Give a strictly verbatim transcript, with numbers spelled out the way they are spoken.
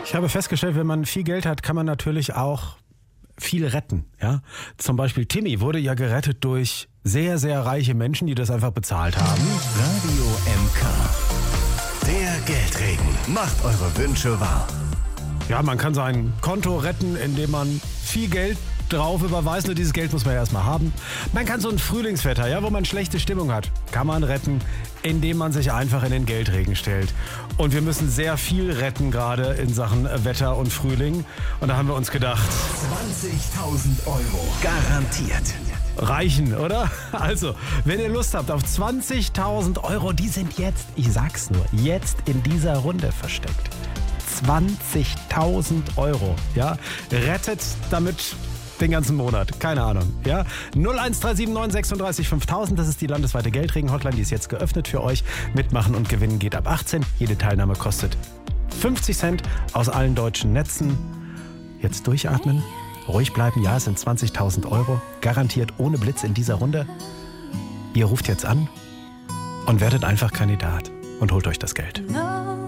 Ich habe festgestellt, wenn man viel Geld hat, kann man natürlich auch viel retten. Ja? Zum Beispiel Timmy wurde ja gerettet durch sehr, sehr reiche Menschen, die das einfach bezahlt haben. Radio M K. Der Geldregen macht eure Wünsche wahr. Ja, man kann sein Konto retten, indem man viel Geld drauf überweist. Nur dieses Geld muss man ja erstmal haben. Man kann so ein Frühlingswetter, ja, wo man schlechte Stimmung hat, kann man retten, indem man sich einfach in den Geldregen stellt. Und wir müssen sehr viel retten, gerade in Sachen Wetter und Frühling. Und da haben wir uns gedacht, zwanzigtausend Euro garantiert. Reichen, oder? Also, wenn ihr Lust habt auf zwanzigtausend Euro, die sind jetzt, ich sag's nur, jetzt in dieser Runde versteckt. zwanzigtausend Euro, ja? Rettet damit den ganzen Monat, keine Ahnung, ja? null eins drei sieben neun sechsunddreißig fünftausend, das ist die landesweite Geldregen-Hotline, die ist jetzt geöffnet für euch. Mitmachen und gewinnen geht ab achtzehn. Jede Teilnahme kostet fünfzig Cent aus allen deutschen Netzen. Jetzt durchatmen, ruhig bleiben, ja, es sind zwanzigtausend Euro, garantiert ohne Blitz in dieser Runde. Ihr ruft jetzt an und werdet einfach Kandidat und holt euch das Geld.